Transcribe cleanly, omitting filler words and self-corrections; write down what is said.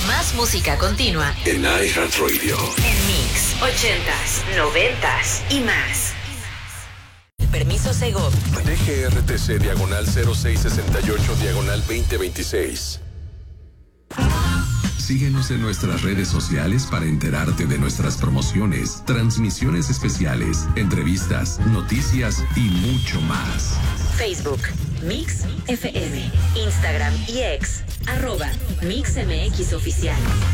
Más música continua en iHeartRadio. En Mix 80s, 90s y más. Permiso Segov. DGRTC diagonal 0668 diagonal 2026. Síguenos en nuestras redes sociales para enterarte de nuestras promociones, transmisiones especiales, entrevistas, noticias y mucho más. Facebook, Mix FM, Instagram y X, @MixMX Oficial.